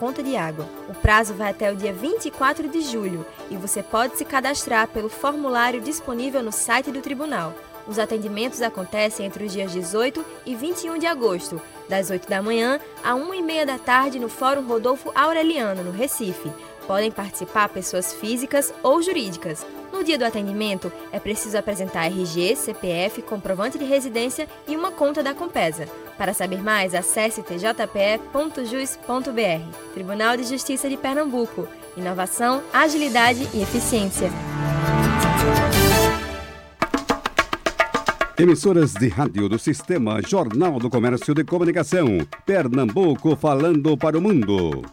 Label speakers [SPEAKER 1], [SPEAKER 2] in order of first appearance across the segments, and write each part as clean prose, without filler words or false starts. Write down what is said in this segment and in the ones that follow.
[SPEAKER 1] conta de água. O prazo vai até o dia 24 de julho e você pode se cadastrar pelo formulário disponível no site do Tribunal. Os atendimentos acontecem entre os dias 18 e 21 de agosto, das 8 da manhã a 1h30 da tarde no Fórum Rodolfo Aureliano, no Recife. Podem participar pessoas físicas ou jurídicas. No dia do atendimento, é preciso apresentar RG, CPF, comprovante de residência e uma conta da Compesa. Para saber mais, acesse tjpe.jus.br. Tribunal de Justiça de Pernambuco. Inovação, agilidade e eficiência.
[SPEAKER 2] Emissoras de rádio do Sistema Jornal do Comércio de Comunicação. Pernambuco falando para o mundo.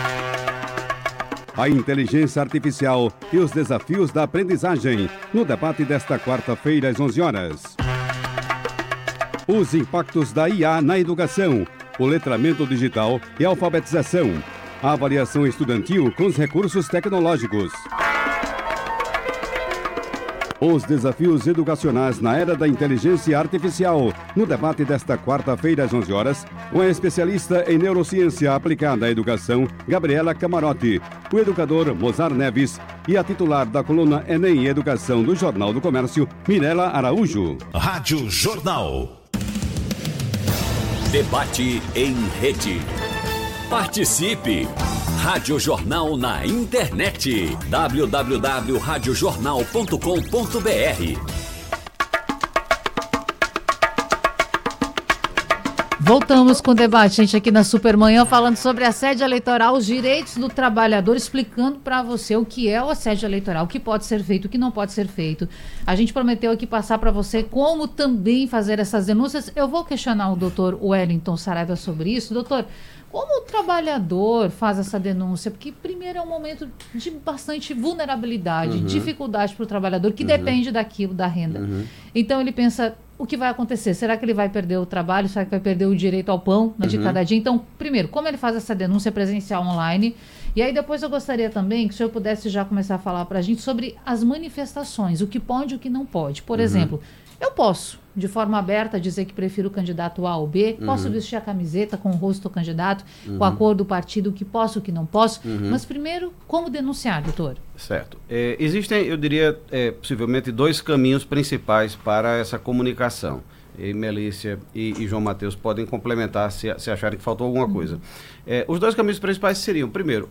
[SPEAKER 2] A inteligência artificial e os desafios da aprendizagem, no debate desta quarta-feira às 11 horas. Os impactos da IA na educação, o letramento digital e a alfabetização. A avaliação estudantil com os recursos tecnológicos. Os desafios educacionais na era da inteligência artificial, no debate desta quarta-feira às 11 horas, com a especialista em neurociência aplicada à educação, Gabriela Camarote, o educador Mozar Neves e a titular da coluna Enem Educação do Jornal do Comércio, Mirela Araújo.
[SPEAKER 3] Rádio Jornal. Debate em rede. Participe! Rádio Jornal na internet. www.radiojornal.com.br.
[SPEAKER 4] Voltamos com o debate, gente, aqui na Supermanhã, falando sobre assédio eleitoral, os direitos do trabalhador, explicando para você o que é o assédio eleitoral, o que pode ser feito, o que não pode ser feito. A gente prometeu aqui passar para você como também fazer essas denúncias. Eu vou questionar o doutor Wellington Saraiva sobre isso. Doutor, como o trabalhador faz essa denúncia? Porque, primeiro, é um momento de bastante vulnerabilidade, dificuldade para o trabalhador, que depende daquilo, da renda. Então, ele pensa, o que vai acontecer? Será que ele vai perder o trabalho? Será que vai perder o direito ao pão de cada dia? Então, primeiro, como ele faz essa denúncia presencial online? E aí, depois, eu gostaria também que o senhor pudesse já começar a falar para a gente sobre as manifestações, o que pode e o que não pode. Por exemplo, eu posso, de forma aberta, dizer que prefiro o candidato A ou B, posso vestir a camiseta com o rosto do candidato, com a cor do partido, o que posso, o que não posso, mas primeiro, como denunciar, doutor?
[SPEAKER 5] Certo. Existem, eu diria, possivelmente dois caminhos principais para essa comunicação. E Melícia e João Mateus podem complementar se acharem que faltou alguma coisa. Os dois caminhos principais seriam, primeiro,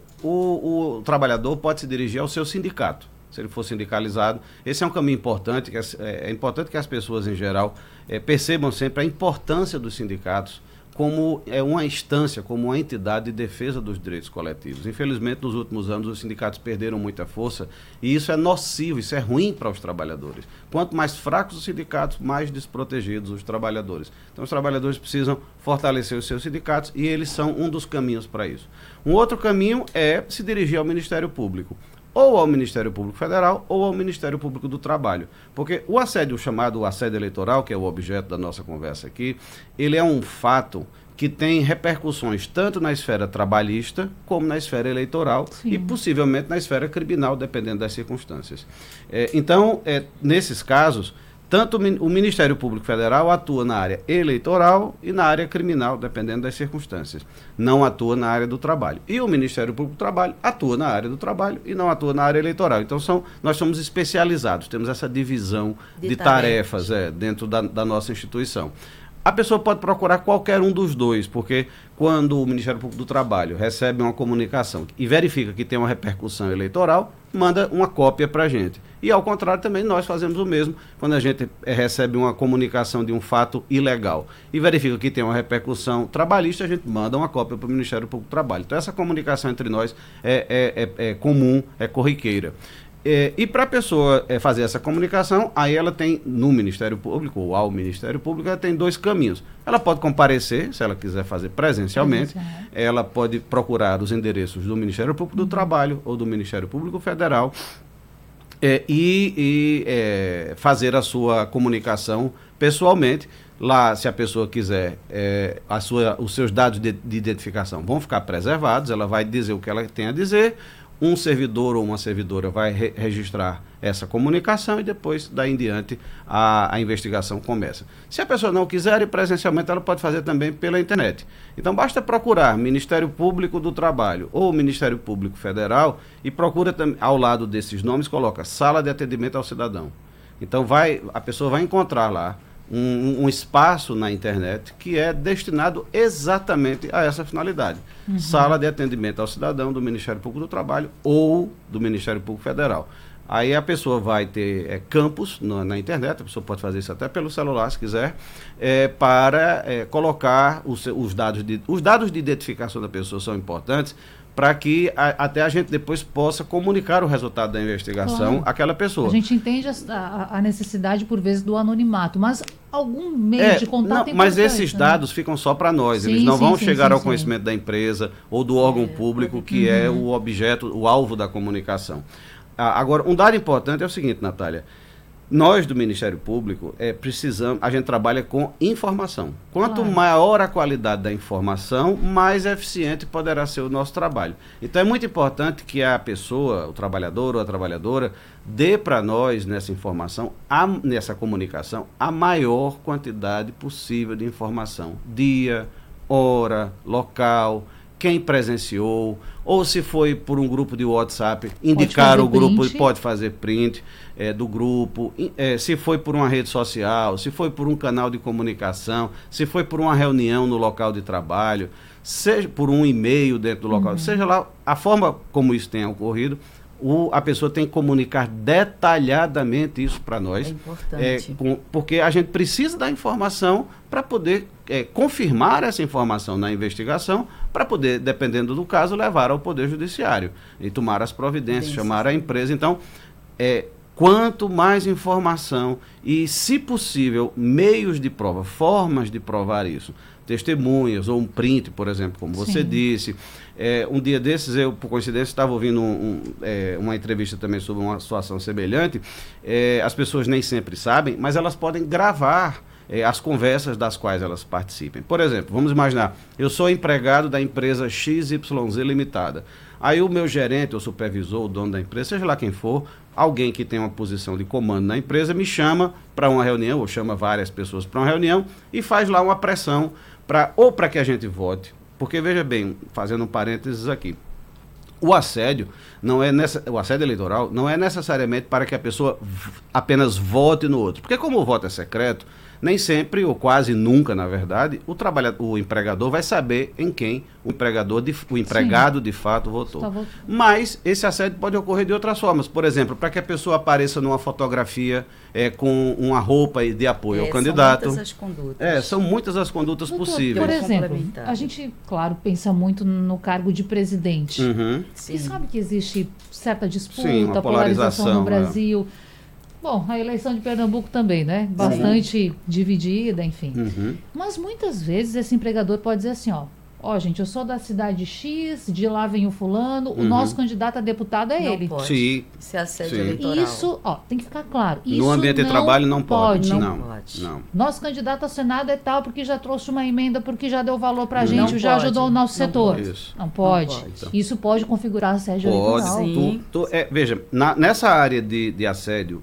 [SPEAKER 5] o trabalhador pode se dirigir ao seu sindicato. Se ele for sindicalizado, esse é um caminho importante, é importante que as pessoas em geral percebam sempre a importância dos sindicatos como uma instância, como uma entidade de defesa dos direitos coletivos. Infelizmente, nos últimos anos, os sindicatos perderam muita força e isso é nocivo, isso é ruim para os trabalhadores. Quanto mais fracos os sindicatos, mais desprotegidos os trabalhadores. Então, os trabalhadores precisam fortalecer os seus sindicatos e eles são um dos caminhos para isso. Um outro caminho é se dirigir ao Ministério Público, ou ao Ministério Público Federal ou ao Ministério Público do Trabalho. Porque o assédio, chamado assédio eleitoral, que é o objeto da nossa conversa aqui, ele é um fato que tem repercussões tanto na esfera trabalhista como na esfera eleitoral. Sim. E possivelmente na esfera criminal, dependendo das circunstâncias. Então, nesses casos, tanto o Ministério Público Federal atua na área eleitoral e na área criminal, dependendo das circunstâncias. Não atua na área do trabalho. E o Ministério Público do Trabalho atua na área do trabalho e não atua na área eleitoral. Então, nós somos especializados, temos essa divisão de tarefas dentro da nossa instituição. A pessoa pode procurar qualquer um dos dois, porque quando o Ministério Público do Trabalho recebe uma comunicação e verifica que tem uma repercussão eleitoral, manda uma cópia para a gente. E, ao contrário, também nós fazemos o mesmo quando a gente recebe uma comunicação de um fato ilegal e verifica que tem uma repercussão trabalhista, a gente manda uma cópia para o Ministério Público do Trabalho. Então, essa comunicação entre nós é comum, é corriqueira. E para a pessoa fazer essa comunicação, aí ela tem no Ministério Público, ou ao Ministério Público, ela tem dois caminhos. Ela pode comparecer, se ela quiser fazer presencialmente, ela pode procurar os endereços do Ministério Público do Trabalho ou do Ministério Público Federal e fazer a sua comunicação pessoalmente. Lá, se a pessoa quiser, os seus dados de identificação vão ficar preservados, ela vai dizer o que ela tem a dizer. um servidor ou uma servidora vai registrar essa comunicação e depois, daí em diante, a investigação começa. Se a pessoa não quiser ir presencialmente, ela pode fazer também pela internet. Então, basta procurar Ministério Público do Trabalho ou Ministério Público Federal e procura, ao lado desses nomes, coloca Sala de Atendimento ao Cidadão. Então, a pessoa vai encontrar lá um espaço na internet que é destinado exatamente a essa finalidade. Sala de Atendimento ao Cidadão do Ministério Público do Trabalho ou do Ministério Público Federal. Aí a pessoa vai ter campos na internet, a pessoa pode fazer isso até pelo celular, se quiser, para colocar os dados de identificação da pessoa são importantes para que até a gente depois possa comunicar o resultado da investigação àquela pessoa.
[SPEAKER 4] A gente entende a necessidade, por vezes, do anonimato, mas algum meio de contato
[SPEAKER 5] mas esses dados ficam só para nós, eles não vão chegar ao conhecimento da empresa ou do órgão público que é o objeto, o alvo da comunicação. Agora, um dado importante é o seguinte, Natália, nós do Ministério Público a gente trabalha com informação. Quanto maior a qualidade da informação, mais eficiente poderá ser o nosso trabalho. Então é muito importante que a pessoa, o trabalhador ou a trabalhadora, dê para nós nessa informação, nessa comunicação, a maior quantidade possível de informação. Dia, hora, local, quem presenciou, ou se foi por um grupo de WhatsApp, indicar o grupo, pode fazer print do grupo, se foi por uma rede social, se foi por um canal de comunicação, se foi por uma reunião no local de trabalho, seja por um e-mail dentro do local, seja lá a forma como isso tenha ocorrido, a pessoa tem que comunicar detalhadamente isso para nós. É importante. Porque a gente precisa da informação para poder confirmar essa informação na investigação, para poder, dependendo do caso, levar ao Poder Judiciário e tomar as providências, chamar a empresa. Então, quanto mais informação e, se possível, meios de prova, formas de provar isso, testemunhas ou um print, por exemplo, como você disse. Um dia desses, eu, por coincidência, estava ouvindo uma entrevista também sobre uma situação semelhante. As pessoas nem sempre sabem, mas elas podem gravar as conversas das quais elas participem. Por exemplo, vamos imaginar, eu sou empregado da empresa XYZ Limitada. Aí o meu gerente, o supervisor, o dono da empresa, seja lá quem for, alguém que tem uma posição de comando na empresa, me chama para uma reunião, ou chama várias pessoas para uma reunião e faz lá uma pressão para que a gente vote. Porque, veja bem, fazendo um parênteses aqui, o assédio eleitoral não é necessariamente para que a pessoa apenas vote no outro. Porque como o voto é secreto, nem sempre, ou quase nunca, na verdade, o empregador vai saber em quem o empregado de fato votou. Mas esse assédio pode ocorrer de outras formas. Por exemplo, para que a pessoa apareça numa fotografia com uma roupa de apoio ao candidato. São muitas as condutas. São muitas as condutas possíveis.
[SPEAKER 4] Por exemplo, a gente, claro, pensa muito no cargo de presidente. E sabe que existe certa disputa, polarização no Brasil. Bom, a eleição de Pernambuco também, né? Bastante dividida, enfim. Mas muitas vezes esse empregador pode dizer assim, ó, gente, eu sou da cidade X, de lá vem o fulano, o nosso candidato a deputado é ele.
[SPEAKER 6] Pode.
[SPEAKER 5] Sim.
[SPEAKER 6] Se assédio eleitoral.
[SPEAKER 4] Isso, tem que ficar claro. Isso
[SPEAKER 5] no ambiente de trabalho não pode.
[SPEAKER 6] Não pode.
[SPEAKER 4] Nosso candidato a Senado é tal porque já trouxe uma emenda, porque já deu valor pra gente, já ajudou o nosso setor. Não pode. Isso pode configurar assédio eleitoral.
[SPEAKER 6] Sim.
[SPEAKER 5] Veja, nessa área de assédio,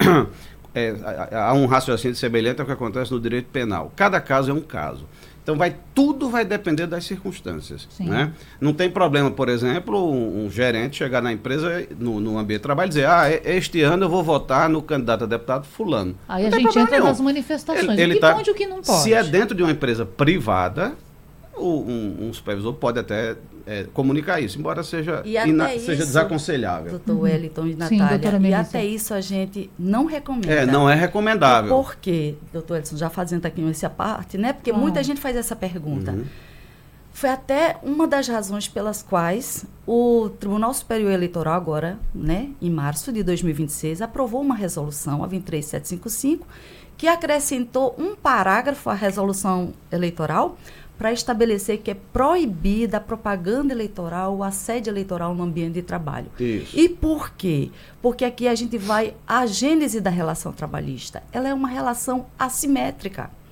[SPEAKER 5] há um raciocínio semelhante ao que acontece no direito penal. Cada caso é um caso. Então, tudo vai depender das circunstâncias. Né? Não tem problema, por exemplo, um gerente chegar na empresa, no ambiente de trabalho, e dizer, este ano eu vou votar no candidato a deputado fulano.
[SPEAKER 4] Aí a gente entra nas manifestações. O que pode e o que não pode.
[SPEAKER 5] Se é dentro de uma empresa privada, um supervisor pode até comunicar isso, embora seja desaconselhável.
[SPEAKER 6] Doutor Wellington e Natália, e até isso a gente não recomenda.
[SPEAKER 5] Não é recomendável.
[SPEAKER 6] Por quê, doutor Wellington, já fazendo aqui essa parte, né? Porque muita gente faz essa pergunta. Foi até uma das razões pelas quais o Tribunal Superior Eleitoral agora, né, em março de 2026, aprovou uma resolução, a 23755, que acrescentou um parágrafo à resolução eleitoral para estabelecer que é proibida a propaganda eleitoral, o assédio eleitoral no ambiente de trabalho.
[SPEAKER 5] Isso.
[SPEAKER 6] E por quê? Porque aqui a gente vai à gênese da relação trabalhista. Ela é uma relação assimétrica.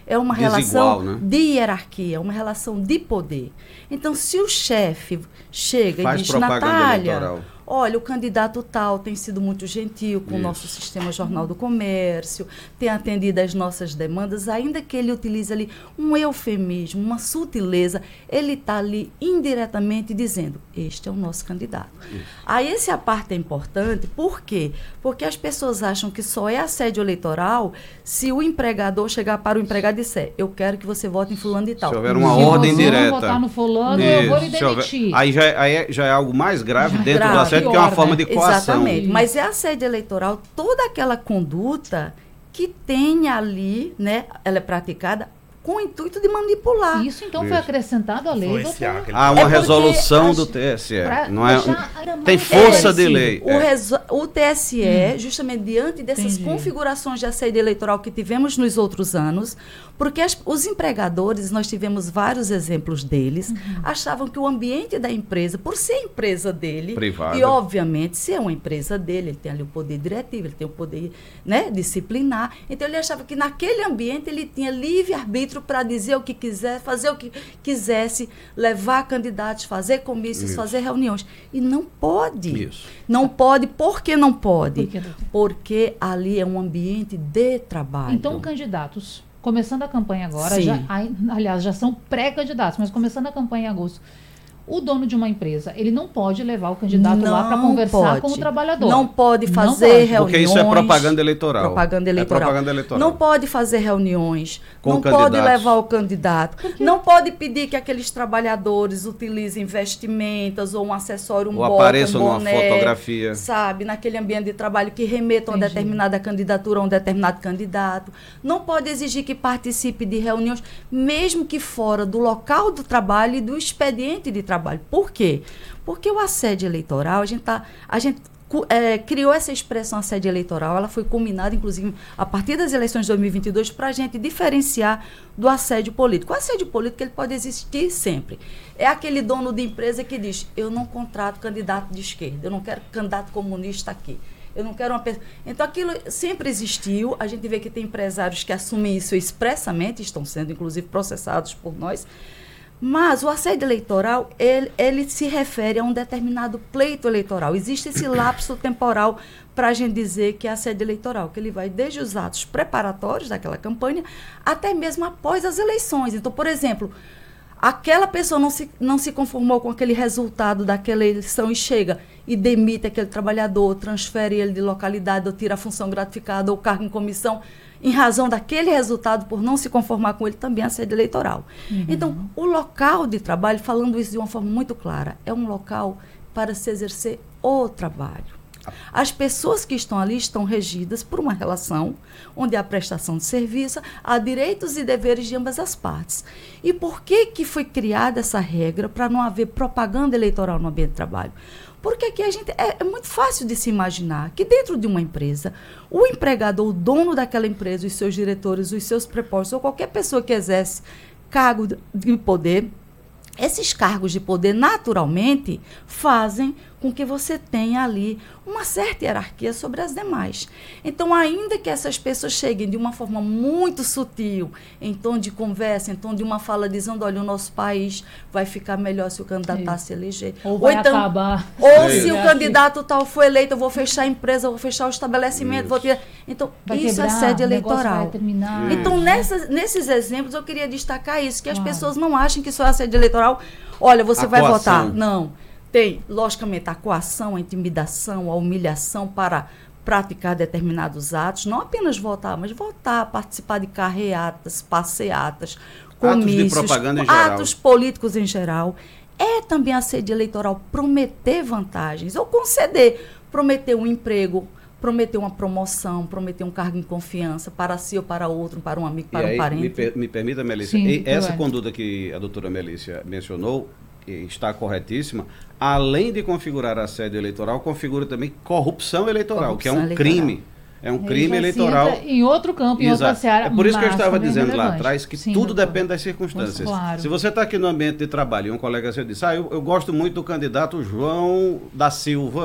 [SPEAKER 6] é uma
[SPEAKER 5] desigual,
[SPEAKER 6] relação
[SPEAKER 5] né?
[SPEAKER 6] de hierarquia, uma relação de poder. Então, se o chefe chega
[SPEAKER 5] Faz
[SPEAKER 6] e diz,
[SPEAKER 5] propaganda
[SPEAKER 6] Natália,
[SPEAKER 5] eleitoral.
[SPEAKER 6] olha, o candidato tal tem sido muito gentil com o nosso sistema Jornal do Comércio, tem atendido às nossas demandas, ainda que ele utilize ali um eufemismo, uma sutileza, ele está ali indiretamente dizendo, este é o nosso candidato. Aí essa parte é importante, por quê? Porque as pessoas acham que só é assédio eleitoral se o empregador chegar para o empregado e disser, eu quero que você vote em fulano de tal.
[SPEAKER 5] Se houver uma
[SPEAKER 4] Se
[SPEAKER 5] ordem
[SPEAKER 4] você
[SPEAKER 5] direta.
[SPEAKER 4] não votar no fulano, eu vou lhe
[SPEAKER 5] Isso, se houver-
[SPEAKER 4] demitir.
[SPEAKER 5] Aí já é algo mais grave
[SPEAKER 4] Já é
[SPEAKER 5] dentro do
[SPEAKER 6] grave.
[SPEAKER 5] assédio, que é uma
[SPEAKER 4] Pior,
[SPEAKER 5] forma
[SPEAKER 4] né?
[SPEAKER 5] de coação.
[SPEAKER 6] Exatamente. Mas é assédio eleitoral toda aquela conduta que tem ali, né, ela é praticada com o intuito de manipular.
[SPEAKER 4] Isso então foi
[SPEAKER 5] Isso.
[SPEAKER 4] acrescentado à lei,
[SPEAKER 7] Influenciar
[SPEAKER 4] doutor?
[SPEAKER 7] aquele-
[SPEAKER 5] Há uma
[SPEAKER 6] É porque
[SPEAKER 5] resolução
[SPEAKER 6] as-
[SPEAKER 5] do TSE.
[SPEAKER 4] Pra
[SPEAKER 5] Não é,
[SPEAKER 4] deixar ainda
[SPEAKER 5] tem
[SPEAKER 4] mais
[SPEAKER 5] força de
[SPEAKER 4] agressivo.
[SPEAKER 5] lei.
[SPEAKER 6] O TSE, justamente diante dessas
[SPEAKER 4] Entendi.
[SPEAKER 6] configurações de assédio eleitoral que tivemos nos outros anos, porque os empregadores, nós tivemos vários exemplos deles, achavam que o ambiente da empresa, por ser empresa dele,
[SPEAKER 5] Privada.
[SPEAKER 6] e obviamente, se é uma empresa dele, ele tem ali o poder diretivo, ele tem o poder, né, disciplinar, então ele achava que naquele ambiente ele tinha livre-arbítrio para dizer o que quiser, fazer o que quisesse, levar candidatos, fazer comícios, fazer reuniões. E não pode.
[SPEAKER 5] Isso.
[SPEAKER 6] Não pode. Por que não pode?
[SPEAKER 4] Por quê, doutor?
[SPEAKER 6] Porque ali é um ambiente de trabalho.
[SPEAKER 4] Então, candidatos, começando a campanha agora,
[SPEAKER 6] Sim.
[SPEAKER 4] aliás, já são pré-candidatos, mas começando a campanha em agosto, o dono de uma empresa, ele não pode levar o candidato lá para
[SPEAKER 6] Não
[SPEAKER 4] conversar com o
[SPEAKER 6] pode.
[SPEAKER 4] trabalhador.
[SPEAKER 6] Não pode
[SPEAKER 4] Não
[SPEAKER 6] fazer
[SPEAKER 4] pode.
[SPEAKER 6] reuniões.
[SPEAKER 5] Porque isso é propaganda eleitoral.
[SPEAKER 6] Propaganda eleitoral.
[SPEAKER 5] É propaganda eleitoral.
[SPEAKER 6] Não pode fazer reuniões.
[SPEAKER 5] Com
[SPEAKER 6] não
[SPEAKER 5] candidatos.
[SPEAKER 6] pode levar o candidato. Não pode pedir que aqueles trabalhadores utilizem vestimentas ou um acessório, um
[SPEAKER 5] Ou
[SPEAKER 6] bota,
[SPEAKER 5] apareçam
[SPEAKER 6] um
[SPEAKER 5] numa
[SPEAKER 6] boné,
[SPEAKER 5] fotografia.
[SPEAKER 6] sabe, naquele ambiente de trabalho que remetam a
[SPEAKER 4] Entendi.
[SPEAKER 6] determinada candidatura, a um determinado candidato. Não pode exigir que participe de reuniões, mesmo que fora do local do trabalho e do expediente de trabalho. Por quê? Porque o assédio eleitoral, a gente criou essa expressão assédio eleitoral, ela foi culminada, inclusive, a partir das eleições de 2022, para a gente diferenciar do assédio político. O assédio político ele pode existir sempre. É aquele dono de empresa que diz, eu não contrato candidato de esquerda, eu não quero candidato comunista aqui. Eu não quero uma pessoa. Então, aquilo sempre existiu. A gente vê que tem empresários que assumem isso expressamente, estão sendo, inclusive, processados por nós. Mas o assédio eleitoral, ele se refere a um determinado pleito eleitoral. Existe esse lapso temporal para a gente dizer que é assédio eleitoral, que ele vai desde os atos preparatórios daquela campanha até mesmo após as eleições. Então, por exemplo, aquela pessoa não se conformou com aquele resultado daquela eleição e chega e demite aquele trabalhador, transfere ele de localidade, ou tira a função gratificada ou cargo em comissão, em razão daquele resultado, por não se conformar com ele, também é assédio eleitoral. Então, o local de trabalho, falando isso de uma forma muito clara, é um local para se exercer o trabalho. As pessoas que estão ali estão regidas por uma relação onde há prestação de serviço, há direitos e deveres de ambas as partes. E por que foi criada essa regra para não haver propaganda eleitoral no ambiente de trabalho? Porque aqui é muito fácil de se imaginar que dentro de uma empresa, o empregador, o dono daquela empresa, os seus diretores, os seus prepostos, ou qualquer pessoa que exerce cargo de poder, esses cargos de poder naturalmente fazem com que você tenha ali uma certa hierarquia sobre as demais. Então, ainda que essas pessoas cheguem de uma forma muito sutil, em tom de conversa, em tom de uma fala, dizendo, olha, o nosso país vai ficar melhor se o candidato a se eleger.
[SPEAKER 4] Ou vai
[SPEAKER 6] então,
[SPEAKER 4] acabar.
[SPEAKER 6] ou se o candidato tal for eleito, eu vou fechar a empresa, eu vou fechar o estabelecimento, vou tirar. Então,
[SPEAKER 4] Vai
[SPEAKER 6] isso
[SPEAKER 4] quebrar,
[SPEAKER 6] é assédio
[SPEAKER 4] o negócio
[SPEAKER 6] eleitoral.
[SPEAKER 4] vai terminar.
[SPEAKER 6] Então, nesses exemplos, eu queria destacar isso, que as pessoas não achem que isso é assédio eleitoral. Olha, você vai
[SPEAKER 5] coação.
[SPEAKER 6] votar. Não. Tem, logicamente, a coação, a intimidação, a humilhação para praticar determinados atos. Não apenas votar, mas votar, participar de carreatas, passeatas, comícios,
[SPEAKER 5] propaganda em geral.
[SPEAKER 6] atos políticos em geral. É também assédio eleitoral prometer vantagens ou conceder, prometer um emprego, prometer uma promoção, prometer um cargo em confiança para si ou para outro, para um amigo, para um parente.
[SPEAKER 5] Me permita, Melícia,
[SPEAKER 4] Sim,
[SPEAKER 5] essa
[SPEAKER 4] vai.
[SPEAKER 5] conduta que a doutora Melícia mencionou está corretíssima. Além de configurar assédio eleitoral, configura também corrupção eleitoral, que é um
[SPEAKER 6] Corrupção eleitoral.
[SPEAKER 5] crime. É um
[SPEAKER 4] Aí
[SPEAKER 5] crime
[SPEAKER 4] já se
[SPEAKER 5] eleitoral.
[SPEAKER 4] entra em outro campo, em outra
[SPEAKER 5] Exato.
[SPEAKER 4] seara.
[SPEAKER 5] É por isso que eu
[SPEAKER 4] mas
[SPEAKER 5] estava
[SPEAKER 4] também
[SPEAKER 5] dizendo lá
[SPEAKER 4] relevante.
[SPEAKER 5] atrás que
[SPEAKER 4] Sim,
[SPEAKER 5] tudo
[SPEAKER 4] doutor.
[SPEAKER 5] depende das circunstâncias.
[SPEAKER 4] Claro.
[SPEAKER 5] Se você está aqui no ambiente de trabalho e um colega seu diz, eu gosto muito do candidato João da Silva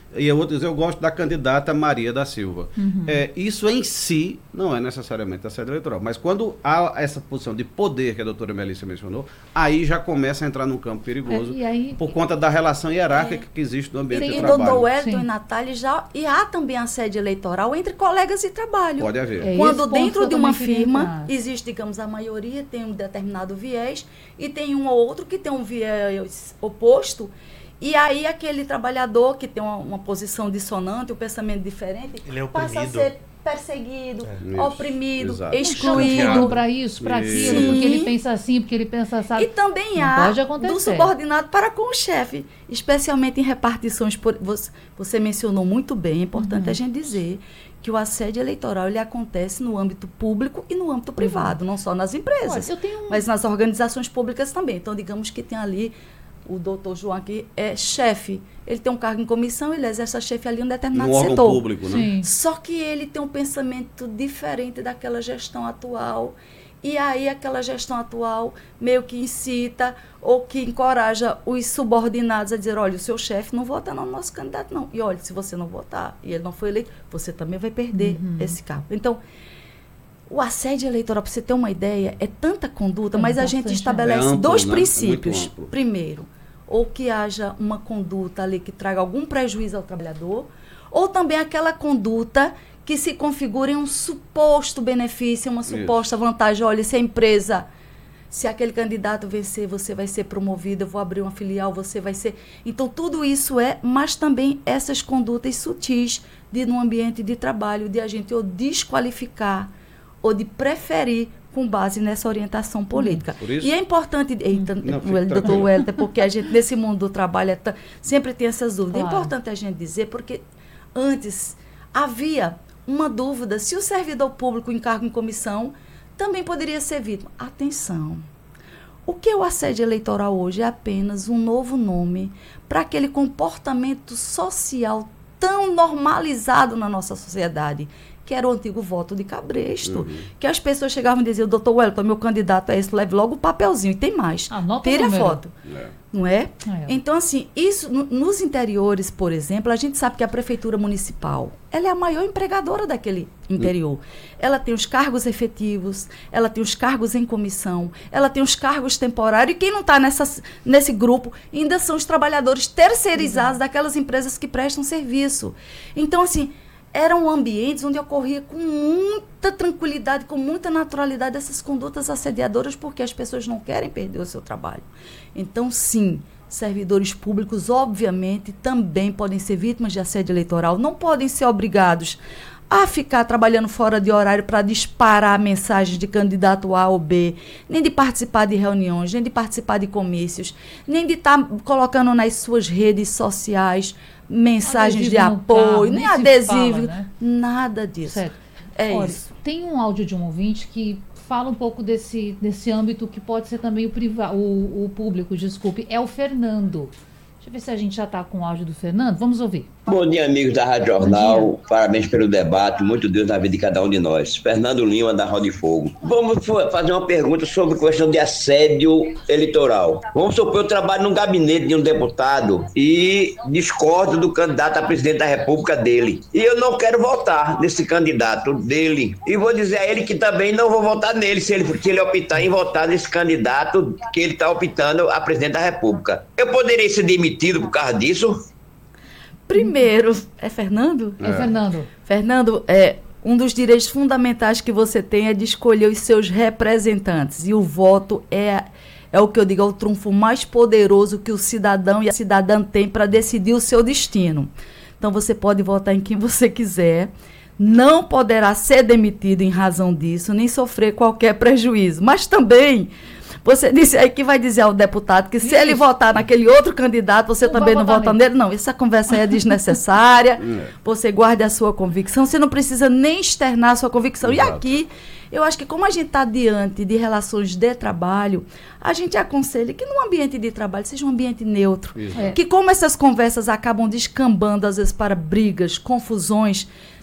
[SPEAKER 5] E eu vou dizer, eu gosto da candidata Maria da Silva. Isso em si não é necessariamente a sede eleitoral, mas quando há essa posição de poder que a doutora Melícia mencionou, aí já começa a entrar num campo perigoso, por conta da relação hierárquica que existe no ambiente de trabalho.
[SPEAKER 6] E doutor Wellington e Natália, e há também a sede eleitoral entre colegas de trabalho.
[SPEAKER 5] Pode haver.
[SPEAKER 6] Quando dentro de uma firma existe, digamos, a maioria tem um determinado viés e tem um ou outro que tem um viés oposto. E aí aquele trabalhador que tem uma posição dissonante, um pensamento diferente, passa a ser perseguido, oprimido, excluído.
[SPEAKER 4] Para isso, para aquilo, porque ele pensa assim, porque ele pensa assim.
[SPEAKER 6] E também há do subordinado para com o chefe, especialmente em repartições. Você mencionou muito bem, é importante a gente dizer que o assédio eleitoral ele acontece no âmbito público e no âmbito privado, não só nas empresas, mas nas organizações públicas também. Então, digamos que tem ali o doutor João aqui é chefe, ele tem um cargo em comissão, ele exerce a chefe ali em um determinado setor.
[SPEAKER 5] órgão público, né?
[SPEAKER 4] Sim.
[SPEAKER 6] Só que ele tem um pensamento diferente daquela gestão atual, e aí aquela gestão atual meio que incita ou que encoraja os subordinados a dizer, olha, o seu chefe não vota no nosso candidato, não. E olha, se você não votar e ele não foi eleito, você também vai perder esse cargo. Então, o assédio eleitoral, para você ter uma ideia, é tanta conduta, mas a gente estabelece dois princípios. Primeiro, ou que haja uma conduta ali que traga algum prejuízo ao trabalhador, ou também aquela conduta que se configure em um suposto benefício, uma suposta vantagem. Olha, se a empresa, se aquele candidato vencer, você vai ser promovido, eu vou abrir uma filial, você vai ser... Então, tudo isso mas também essas condutas sutis de, num ambiente de trabalho, de a gente ou desqualificar ou de preferir com base nessa orientação política. E é importante, doutor Wellington, porque a gente, nesse mundo do trabalho, sempre tem essas dúvidas. Claro. É importante a gente dizer, porque antes havia uma dúvida se o servidor público em cargo em comissão também poderia ser vítima. Atenção! O que é o assédio eleitoral hoje é apenas um novo nome para aquele comportamento social tão normalizado na nossa sociedade, que era o antigo voto de cabresto, que as pessoas chegavam e diziam, doutor Wellington, meu candidato é esse, leve logo o papelzinho, e tem mais. Tire a foto. Não é? Então, assim, isso, nos interiores, por exemplo, a gente sabe que a prefeitura municipal, ela é a maior empregadora daquele interior. Ela tem os cargos efetivos, ela tem os cargos em comissão, ela tem os cargos temporários, e quem não está nesse grupo ainda são os trabalhadores terceirizados daquelas empresas que prestam serviço. Então, assim, eram ambientes onde ocorria com muita tranquilidade, com muita naturalidade essas condutas assediadoras, porque as pessoas não querem perder o seu trabalho. Então, sim, servidores públicos, obviamente, também podem ser vítimas de assédio eleitoral, não podem ser obrigados a ficar trabalhando fora de horário para disparar mensagens de candidato A ou B, nem de participar de reuniões, nem de participar de comícios, nem de estar colocando nas suas redes sociais mensagens de apoio, nem adesivo, nada disso.
[SPEAKER 4] Certo.
[SPEAKER 6] Olha, isso.
[SPEAKER 4] Tem um áudio de um ouvinte que fala um pouco desse âmbito que pode ser também o público, desculpe, é o Fernando. Deixa eu ver se a gente já está com o áudio do Fernando. Vamos ouvir.
[SPEAKER 7] Bom dia, amigos da Rádio Jornal. Parabéns pelo debate. Muito Deus na vida de cada um de nós. Fernando Lima, da Roda de Fogo. Vamos fazer uma pergunta sobre a questão de assédio eleitoral. Vamos supor que eu trabalho num gabinete de um deputado e discordo do candidato a presidente da República dele. E eu não quero votar nesse candidato dele. E vou dizer a ele que também não vou votar nele se ele optar em votar nesse candidato que ele está optando a presidente da República. Eu poderia ser demitido por causa disso?
[SPEAKER 6] Primeiro, é Fernando?
[SPEAKER 4] É Fernando.
[SPEAKER 6] Fernando, um dos direitos fundamentais que você tem é de escolher os seus representantes. E o voto é o que eu digo, é o trunfo mais poderoso que o cidadão e a cidadã têm para decidir o seu destino. Então, você pode votar em quem você quiser, não poderá ser demitido em razão disso, nem sofrer qualquer prejuízo. Mas também... Você disse aí que vai dizer ao deputado que se ele votar naquele outro candidato, você também não vota nele. Não, essa conversa aí é desnecessária. Você guarde a sua convicção. Você não precisa nem externar a sua convicção. Exato. E aqui, eu acho que como a gente está diante de relações de trabalho, a gente aconselha que no ambiente de trabalho seja um ambiente neutro. Que como essas conversas acabam descambando, às vezes, para brigas, confusões,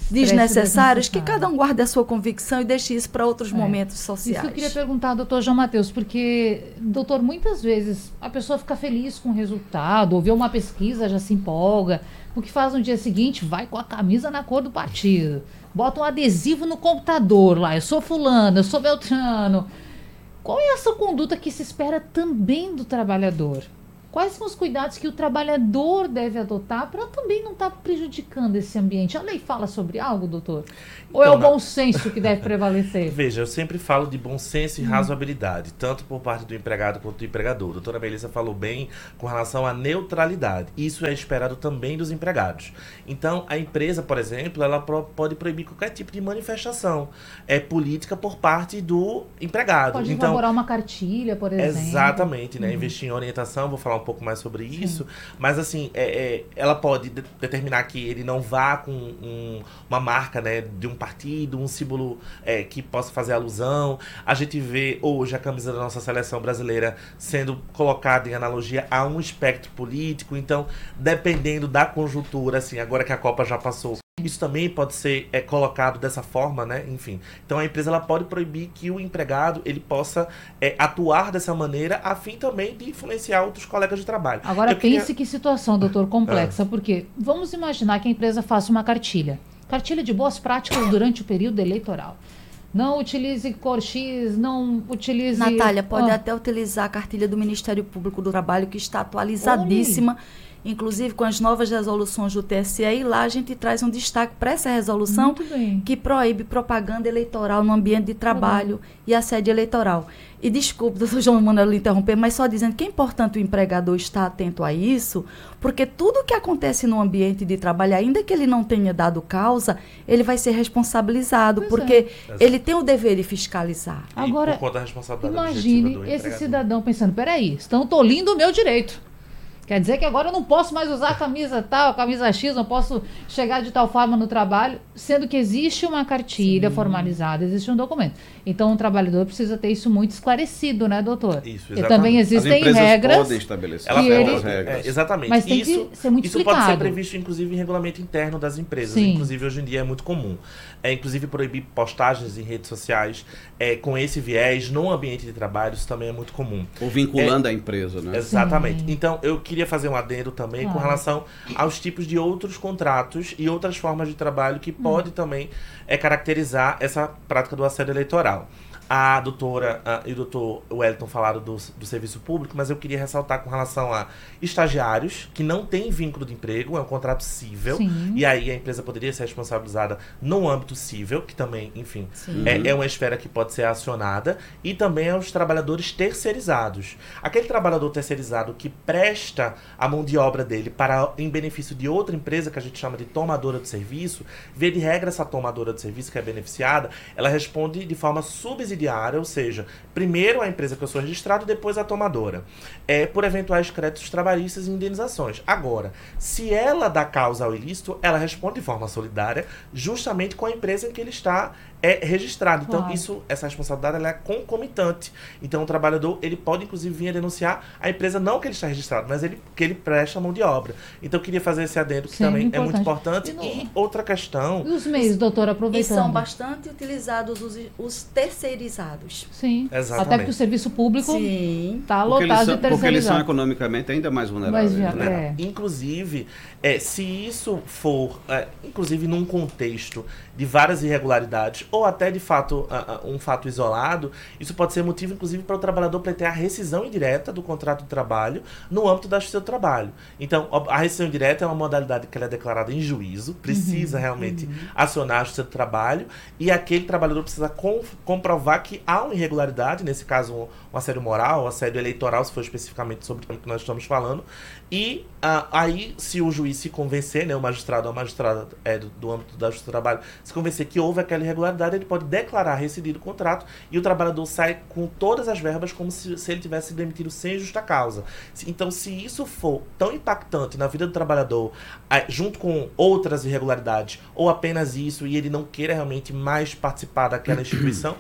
[SPEAKER 6] desnecessários, que cada um guarde a sua convicção e deixe isso para outros momentos sociais.
[SPEAKER 4] Isso eu queria perguntar ao doutor João Matheus, porque, doutor, muitas vezes a pessoa fica feliz com o resultado, ou vê uma pesquisa, já se empolga, o que faz no dia seguinte, vai com a camisa na cor do partido, bota um adesivo no computador lá, eu sou fulano, eu sou beltrano. Qual é essa conduta que se espera também do trabalhador? Quais são os cuidados que o trabalhador deve adotar para também não estar prejudicando esse ambiente? A lei fala sobre algo, doutor? Ou é o bom senso que deve prevalecer?
[SPEAKER 8] Veja, eu sempre falo de bom senso e razoabilidade, tanto por parte do empregado quanto do empregador. A doutora Melissa falou bem com relação à neutralidade. Isso é esperado também dos empregados. Então, a empresa, por exemplo, ela pode proibir qualquer tipo de manifestação política por parte do empregado.
[SPEAKER 4] Pode
[SPEAKER 8] então,
[SPEAKER 4] elaborar uma cartilha, por exemplo.
[SPEAKER 8] Exatamente, né? Investir em orientação, vou falar um pouco mais sobre isso, mas assim, ela pode determinar que ele não vá com uma marca, né, de um partido, um símbolo que possa fazer alusão. A gente vê hoje a camisa da nossa seleção brasileira sendo colocada em analogia a um espectro político, então, dependendo da conjuntura, assim, agora que a Copa já passou, isso também pode ser colocado dessa forma, né? Enfim. Então a empresa ela pode proibir que o empregado ele possa atuar dessa maneira a fim também de influenciar outros colegas de trabalho.
[SPEAKER 4] Agora pense que situação, doutor, complexa, porque vamos imaginar que a empresa faça uma cartilha de boas práticas durante o período eleitoral. Não utilize cor X, não utilize...
[SPEAKER 6] Natália, pode até utilizar a cartilha do Ministério Público do Trabalho, que está atualizadíssima, inclusive com as novas resoluções do TSE, e lá a gente traz um destaque para essa resolução que proíbe propaganda eleitoral no ambiente de trabalho e assédio eleitoral. E desculpe, doutor João Manuel, interromper, mas só dizendo que é importante o empregador estar atento a isso, porque tudo que acontece no ambiente de trabalho, ainda que ele não tenha dado causa, ele vai ser responsabilizado, porque ele tem o dever de fiscalizar.
[SPEAKER 4] Agora,
[SPEAKER 8] por conta da responsabilidade
[SPEAKER 4] imagine esse cidadão pensando, peraí, estão tolindo o meu direito. Quer dizer que agora eu não posso mais usar a camisa tal, a camisa X, não posso chegar de tal forma no trabalho, sendo que existe uma cartilha formalizada, existe um documento. Então, o trabalhador precisa ter isso muito esclarecido, né, doutor?
[SPEAKER 8] Isso,
[SPEAKER 4] exatamente. E também existem regras.
[SPEAKER 5] Podem estabelecer
[SPEAKER 8] as regras. Exatamente.
[SPEAKER 4] Mas tem que ser muito
[SPEAKER 8] explicado. Isso pode ser previsto, inclusive, em regulamento interno das empresas. Sim. Inclusive, hoje em dia é muito comum. Inclusive, proibir postagens em redes sociais com esse viés no ambiente de trabalho, isso também é muito comum.
[SPEAKER 5] Ou vinculando a empresa, né?
[SPEAKER 8] Exatamente. Então, eu queria fazer um adendo também com relação aos tipos de outros contratos e outras formas de trabalho que pode também caracterizar essa prática do assédio eleitoral. A doutora e o doutor Wellington falaram do serviço público, mas eu queria ressaltar com relação a estagiários que não têm vínculo de emprego, é um contrato cível, e aí a empresa poderia ser responsabilizada no âmbito cível, que também, enfim, é uma esfera que pode ser acionada, e também aos trabalhadores terceirizados. Aquele trabalhador terceirizado que presta a mão de obra dele em benefício de outra empresa, que a gente chama de tomadora de serviço, via de regra essa tomadora de serviço que é beneficiada, ela responde de forma subsidiária, ou seja, primeiro a empresa que eu sou registrado, depois a tomadora, por eventuais créditos trabalhistas e indenizações. Agora, se ela dá causa ao ilícito, ela responde de forma solidária, justamente com a empresa em que ele está registrado. Então, essa responsabilidade ela é concomitante. Então, o trabalhador ele pode, inclusive, vir a denunciar a empresa, não que ele está registrado, mas que ele presta a mão de obra. Então, eu queria fazer esse adendo, que também é muito importante. E outra questão...
[SPEAKER 4] E os meios, doutora, aproveitando?
[SPEAKER 6] E são bastante utilizados os terceirizados.
[SPEAKER 4] Sim.
[SPEAKER 8] Exatamente.
[SPEAKER 4] Até porque o serviço público está lotado de terceirizados.
[SPEAKER 5] Porque eles são economicamente ainda mais vulneráveis.
[SPEAKER 8] Inclusive, se isso for, inclusive num contexto de várias irregularidades, ou até de fato um fato isolado, isso pode ser motivo, inclusive, para o trabalhador pleitear a rescisão indireta do contrato de trabalho no âmbito da justiça do trabalho. Então, a rescisão indireta é uma modalidade que ela é declarada em juízo, precisa realmente acionar a justiça do trabalho, e aquele trabalhador precisa comprovar que há uma irregularidade, nesse caso um assédio moral, um assédio eleitoral, se for especificamente sobre o que nós estamos falando, e aí, se o juiz se convencer, né, o magistrado ou a magistrada do âmbito da justiça do trabalho, se convencer que houve aquela irregularidade, ele pode declarar rescindido o contrato e o trabalhador sai com todas as verbas como se ele tivesse sido demitido sem justa causa. Então, se isso for tão impactante na vida do trabalhador, junto com outras irregularidades, ou apenas isso, e ele não queira realmente mais participar daquela instituição, ele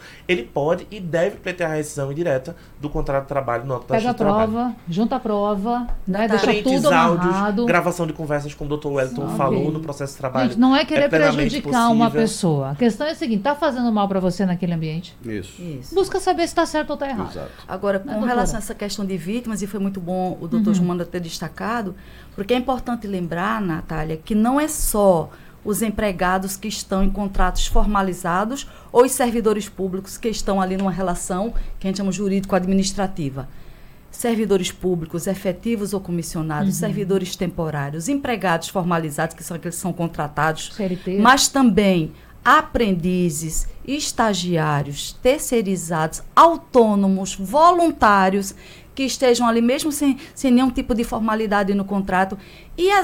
[SPEAKER 8] pode e deve pleitear a rescisão indireta do contrato de trabalho no âmbito da
[SPEAKER 4] Pega a
[SPEAKER 8] Justiça do Trabalho.
[SPEAKER 4] prova, junta a prova, né? Deixa
[SPEAKER 8] Prints,
[SPEAKER 4] tudo amarrado.
[SPEAKER 8] áudios, gravação de conversas como o Dr. Wellington falou no processo de trabalho.
[SPEAKER 4] Gente, não é querer
[SPEAKER 8] plenamente
[SPEAKER 4] prejudicar uma
[SPEAKER 8] possível.
[SPEAKER 4] pessoa. A questão é a seguinte, tá fazendo mal para você naquele ambiente?
[SPEAKER 5] Isso.
[SPEAKER 6] Isso.
[SPEAKER 4] Busca saber se está certo ou está errado.
[SPEAKER 5] Exato.
[SPEAKER 6] Agora, com
[SPEAKER 4] doutora?
[SPEAKER 6] relação a essa questão de vítimas, e foi muito bom o doutor Jumanda ter destacado, porque é importante lembrar, Natália, que não é só os empregados que estão em contratos formalizados ou os servidores públicos que estão ali numa relação que a gente chama jurídico-administrativa. Servidores públicos efetivos ou comissionados, servidores temporários, empregados formalizados, que são aqueles que são contratados,
[SPEAKER 4] CLT.
[SPEAKER 6] mas também aprendizes, estagiários, terceirizados, autônomos, voluntários, que estejam ali mesmo sem nenhum tipo de formalidade no contrato. E